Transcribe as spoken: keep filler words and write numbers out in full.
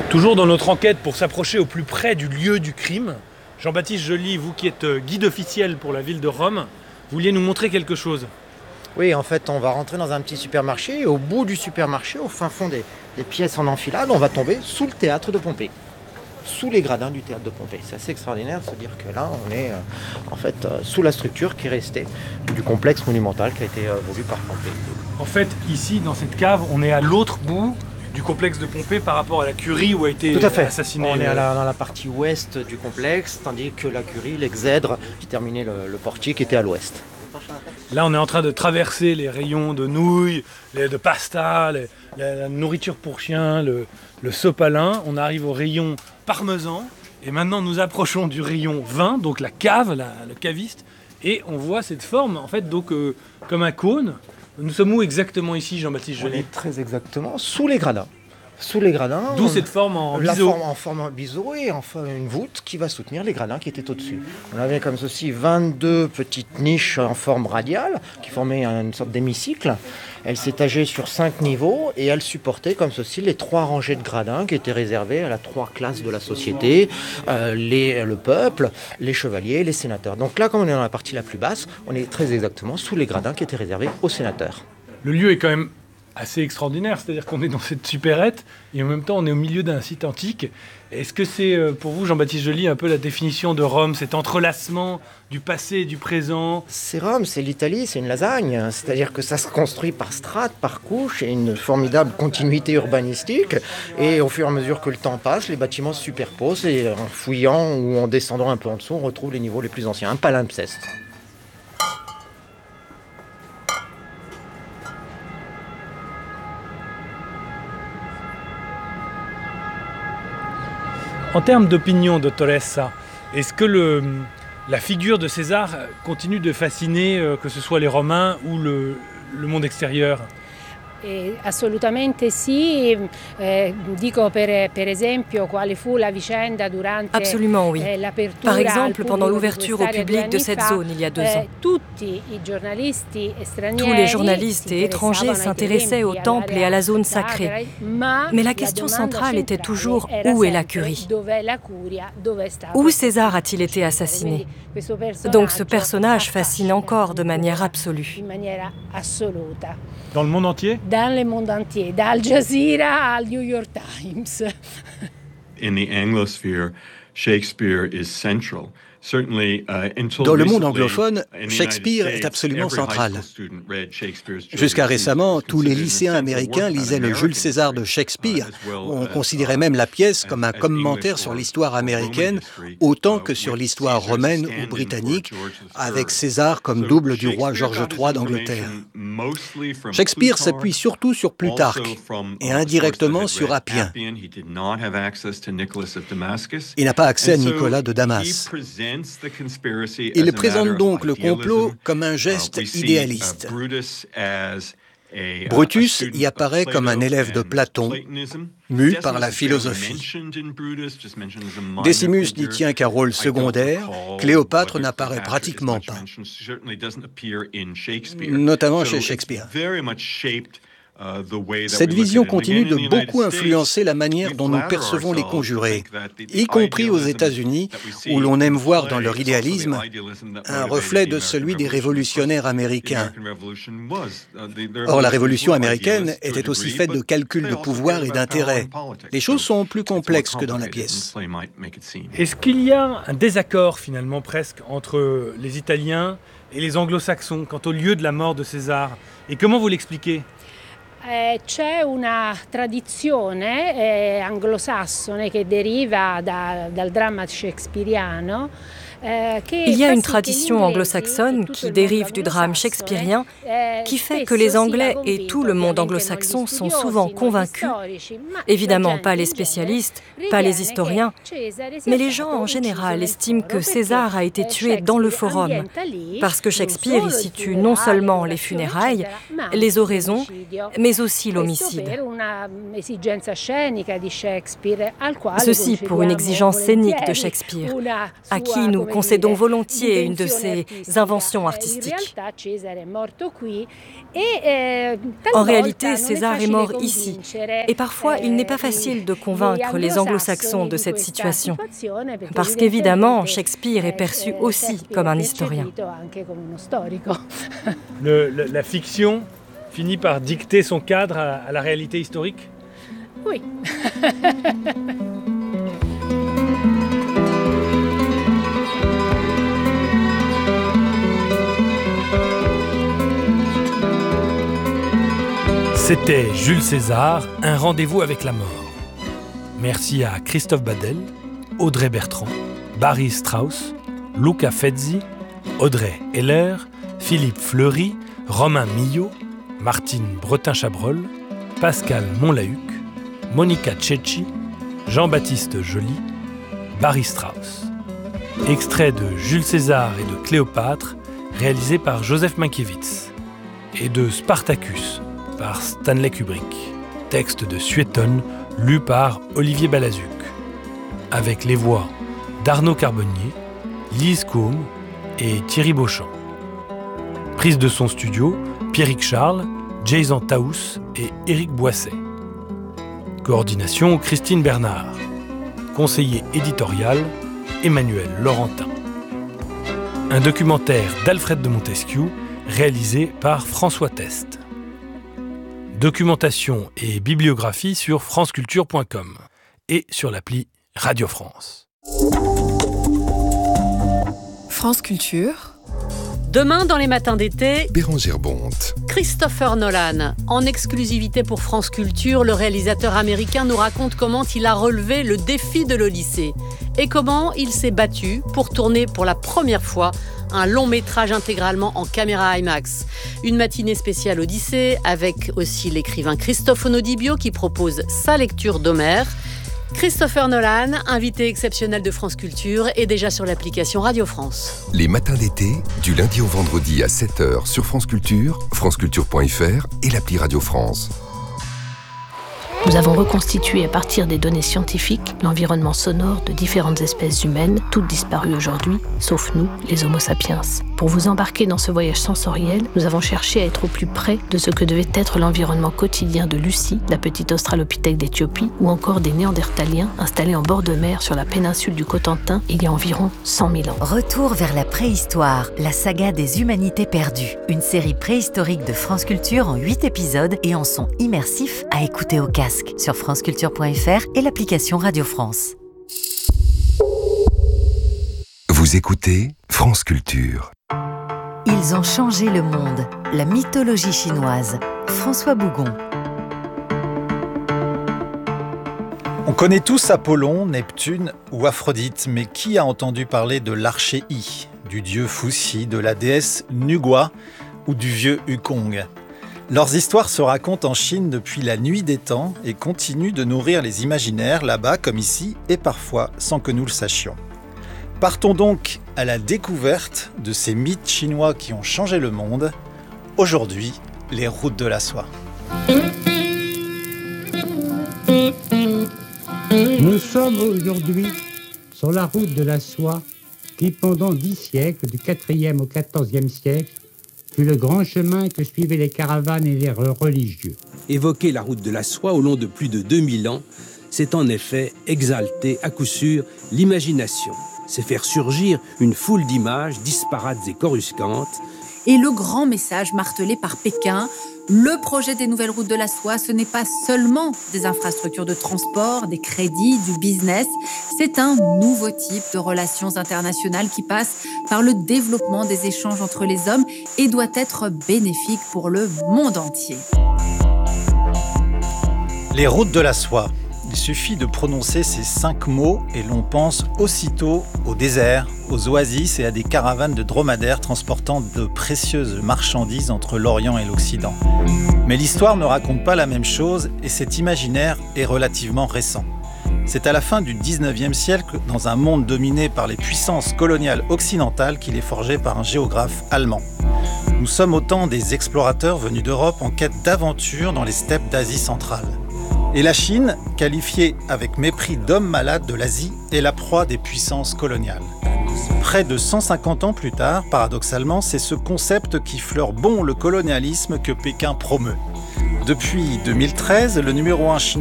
Toujours dans notre enquête pour s'approcher au plus près du lieu du crime, Jean-Baptiste Joly, vous qui êtes guide officiel pour la ville de Rome, vous vouliez nous montrer quelque chose. Oui, en fait, on va rentrer dans un petit supermarché et au bout du supermarché, au fin fond des, des pièces en enfilade, on va tomber sous le théâtre de Pompée, sous les gradins du théâtre de Pompée. C'est assez extraordinaire de se dire que là, on est euh, en fait euh, sous la structure qui est restée du complexe monumental qui a été euh, voulu par Pompée. En fait, ici, dans cette cave, on est à l'autre bout du complexe de Pompée par rapport à la curie où a été Tout à fait. assassiné. On est à la, dans la partie ouest du complexe, tandis que la curie, l'exèdre, qui terminait le, le portique, était à l'ouest. Là, on est en train de traverser les rayons de nouilles, les, de pasta, les, la, la nourriture pour chiens, le, le sopalin. On arrive au rayon parmesan. Et maintenant, nous approchons du rayon vin, donc la cave, la, le caviste. Et on voit cette forme, en fait, donc euh, comme un cône. Nous sommes où exactement ici, Jean-Baptiste Joly? On est très exactement sous les gradins. Sous les gradins. D'où cette forme en la biseau. Forme en forme en biseau et enfin une voûte qui va soutenir les gradins qui étaient au-dessus. On avait comme ceci vingt-deux petites niches en forme radiale qui formaient une sorte d'hémicycle. Elles s'étageaient sur cinq niveaux et elles supportaient comme ceci les trois rangées de gradins qui étaient réservées à la trois classes de la société, euh, les, le peuple, les chevaliers, les sénateurs. Donc là, comme on est dans la partie la plus basse, on est très exactement sous les gradins qui étaient réservés aux sénateurs. Le lieu est quand même assez extraordinaire, c'est-à-dire qu'on est dans cette supérette et en même temps on est au milieu d'un site antique. Est-ce que c'est pour vous, Jean-Baptiste Joly, un peu la définition de Rome, cet entrelacement du passé et du présent? C'est Rome, c'est l'Italie, c'est une lasagne, c'est-à-dire que ça se construit par strates, par couches, et une formidable continuité urbanistique, et au fur et à mesure que le temps passe, les bâtiments se superposent, et en fouillant ou en descendant un peu en dessous, on retrouve les niveaux les plus anciens, un palimpseste. En termes d'opinion, dottoressa, est-ce que le, la figure de César continue de fasciner, euh, que ce soit les Romains ou le, le monde extérieur? Eh, assolutamente sì, eh, dico per, per esempio quale fu la vicenda durante Absolument oui. eh, l'apertura Par exemple, al pendant pubblico l'ouverture au public de cette fa, zone il y a deux eh, ans. tutti i giornalisti stranieri Tous les journalistes et étrangers s'intéressaient au temple et à la zone sacrée. Mais la question centrale était toujours où est la curie? Où César a-t-il été assassiné? Donc ce personnage fascine encore de manière absolue. Dans le monde entier? Dans le monde entier, d'Al Jazeera al New York Times. In the Anglosphere, Shakespeare is central. Dans le monde anglophone, Shakespeare est absolument central. Jusqu'à récemment, tous les lycéens américains lisaient le Jules César de Shakespeare. On considérait même la pièce comme un commentaire sur l'histoire américaine, autant que sur l'histoire romaine ou britannique, avec César comme double du roi George trois d'Angleterre. Shakespeare s'appuie surtout sur Plutarque et indirectement sur Appien. Il n'a pas accès à Nicolas de Damas. Il présente donc le complot comme un geste idéaliste. Brutus y apparaît comme un élève de Platon, mu par la philosophie. Décimus n'y tient qu'un rôle secondaire, Cléopâtre n'apparaît pratiquement pas, notamment chez Shakespeare. Cette vision continue de beaucoup influencer la manière dont nous percevons les conjurés, y compris aux États-Unis, où l'on aime voir dans leur idéalisme un reflet de celui des révolutionnaires américains. Or, la Révolution américaine était aussi faite de calculs de pouvoir et d'intérêt. Les choses sont plus complexes que dans la pièce. Est-ce qu'il y a un désaccord, finalement, presque, entre les Italiens et les Anglo-Saxons quant au lieu de la mort de César? Et comment vous l'expliquez? Eh, c'è una tradizione eh, anglosassone che deriva da, dal dramma shakespeariano. Il y a une tradition anglo-saxonne qui dérive du drame shakespearien qui fait que les Anglais et tout le monde anglo-saxon sont souvent convaincus, évidemment pas les spécialistes, pas les historiens, mais les gens en général estiment que César a été tué dans le forum, parce que Shakespeare y situe non seulement les funérailles, les oraisons, mais aussi l'homicide. Ceci pour une exigence scénique de Shakespeare, à qui nous concédons volontiers une de ces inventions artistiques. En réalité, César est mort ici. Et parfois, il n'est pas facile de convaincre les anglo-saxons de cette situation. Parce qu'évidemment, Shakespeare est perçu aussi comme un historien. Le, le, la fiction finit par dicter son cadre à, à la réalité historique ? Oui. C'était Jules César, un rendez-vous avec la mort. Merci à Christophe Badel, Audrey Bertrand, Barry Strauss, Luca Fezzi, Audrey Heller, Philippe Fleury, Romain Millot, Martine Bretin-Chabrol, Pascal Monlahuc, Monica Cecchi, Jean-Baptiste Joly, Barry Strauss. Extrait de Jules César et de Cléopâtre, réalisé par Joseph Mankiewicz, et de Spartacus, par Stanley Kubrick. Texte de Suétone, lu par Olivier Balazuc. Avec les voix d'Arnaud Carbonnier, Lise Combe et Thierry Beauchamp. Prise de son studio, Pierrick Charles, Jason Taous et Éric Boisset. Coordination, Christine Bernard. Conseiller éditorial, Emmanuel Laurentin. Un documentaire d'Alfred de Montesquieu, réalisé par François Test. Documentation et bibliographie sur franceculture point com et sur l'appli Radio France. France Culture. Demain, dans les matins d'été, Bérangère Bonte. Christopher Nolan. En exclusivité pour France Culture, le réalisateur américain nous raconte comment il a relevé le défi de l'Odyssée et comment il s'est battu pour tourner pour la première fois un long métrage intégralement en caméra IMAX. Une matinée spéciale Odyssée avec aussi l'écrivain Christophe Onodibio qui propose sa lecture d'Homère. Christopher Nolan, invité exceptionnel de France Culture, est déjà sur l'application Radio France. Les matins d'été, du lundi au vendredi à sept heures sur France Culture, franceculture point f r et l'appli Radio France. Nous avons reconstitué à partir des données scientifiques l'environnement sonore de différentes espèces humaines, toutes disparues aujourd'hui, sauf nous, les Homo sapiens. Pour vous embarquer dans ce voyage sensoriel, nous avons cherché à être au plus près de ce que devait être l'environnement quotidien de Lucie, la petite australopithèque d'Éthiopie, ou encore des Néandertaliens installés en bord de mer sur la péninsule du Cotentin il y a environ cent mille ans. Retour vers la préhistoire, la saga des humanités perdues. Une série préhistorique de France Culture en huit épisodes et en son immersif à écouter au casque sur franceculture point f r et l'application Radio France. Vous écoutez France Culture. Ils ont changé le monde. La mythologie chinoise. François Bougon. On connaît tous Apollon, Neptune ou Aphrodite, mais qui a entendu parler de l'archéi, du dieu Fuxi, de la déesse Nugua ou du vieux Wukong ? Leurs histoires se racontent en Chine depuis la nuit des temps et continuent de nourrir les imaginaires là-bas comme ici et parfois sans que nous le sachions. Partons donc à la découverte de ces mythes chinois qui ont changé le monde. Aujourd'hui, les routes de la soie. Nous sommes aujourd'hui sur la route de la soie qui, pendant dix siècles, du quatrième au quatorzième siècle, fut le grand chemin que suivaient les caravanes et les religieux. Évoquer la route de la soie au long de plus de deux mille ans, c'est en effet exalter à coup sûr l'imagination. C'est faire surgir une foule d'images disparates et coruscantes. Et le grand message martelé par Pékin, le projet des nouvelles routes de la soie, ce n'est pas seulement des infrastructures de transport, des crédits, du business. C'est un nouveau type de relations internationales qui passe par le développement des échanges entre les hommes et doit être bénéfique pour le monde entier. Les routes de la soie. Il suffit de prononcer ces cinq mots et l'on pense aussitôt au désert, aux oasis et à des caravanes de dromadaires transportant de précieuses marchandises entre l'Orient et l'Occident. Mais l'histoire ne raconte pas la même chose et cet imaginaire est relativement récent. C'est à la fin du dix-neuvième siècle, dans un monde dominé par les puissances coloniales occidentales, qu'il est forgé par un géographe allemand. Nous sommes au temps des explorateurs venus d'Europe en quête d'aventure dans les steppes d'Asie centrale. Et la Chine, qualifiée avec mépris d'homme malade de l'Asie, est la proie des puissances coloniales. Près près de cent cinquante ans plus tard, paradoxalement, c'est ce concept qui fleure bon le colonialisme que Pékin promeut. Depuis deux mille treize, le numéro un chinois